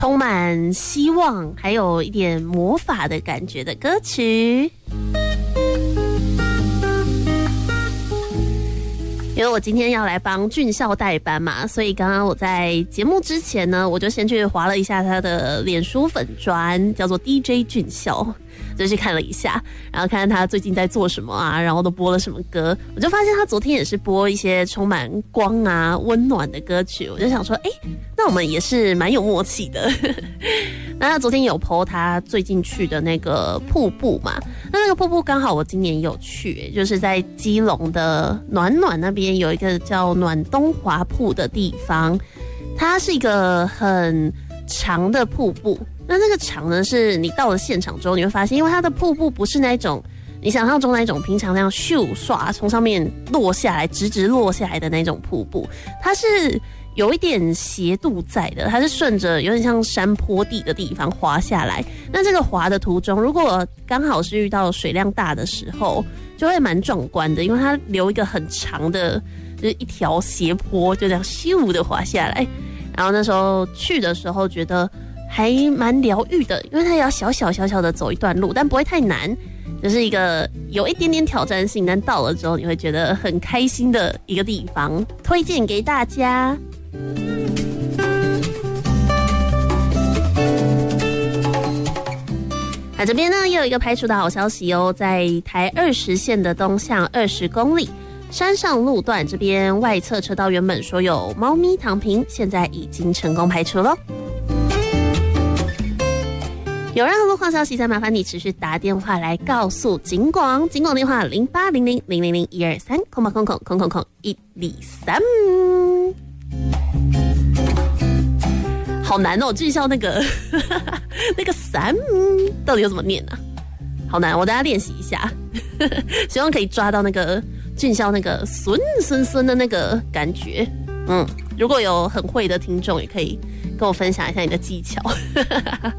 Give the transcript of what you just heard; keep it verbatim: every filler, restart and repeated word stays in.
充满希望还有一点魔法的感觉的歌曲。因为我今天要来帮俊孝代班嘛，所以刚刚我在节目之前呢，我就先去滑了一下他的脸书粉专，叫做 D J 俊孝，就去看了一下，然后看看他最近在做什么啊，然后都播了什么歌，我就发现他昨天也是播一些充满光啊、温暖的歌曲，我就想说，哎，那我们也是蛮有默契的。那他昨天有 po 他最近去的那个瀑布嘛，那那个瀑布刚好我今年有去，就是在基隆的暖暖那边有一个叫暖东华瀑的地方，它是一个很长的瀑布。那这个长呢，是你到了现场之后你会发现，因为它的瀑布不是那种你想象中那种平常那样咻唰从上面落下来直直落下来的那种瀑布，它是有一点斜度在的，它是顺着有点像山坡地的地方滑下来。那这个滑的途中，如果刚好是遇到水量大的时候，就会蛮壮观的，因为它留一个很长的，就是一条斜坡，就这样咻的滑下来。然后那时候去的时候觉得还蛮疗愈的，因为它也要小小小小的走一段路，但不会太难，就是一个有一点点挑战性，但到了之后你会觉得很开心的一个地方，推荐给大家。那这边呢也有一个排除的好消息哦，在台二十线的东向二十公里山上路段这边外侧车道原本说有猫咪躺平，现在已经成功排除了。有任何路况消息，再麻烦你持续打电话来告诉警广，警广电话零八零零零零零一二三空八空空空空空一二三。好难哦，俊孝那个那个三到底要怎么念啊？好难，我大家练习一下，希望可以抓到那个俊孝那个孙孙孙的那个感觉。嗯，如果有很会的听众，也可以跟我分享一下你的技巧。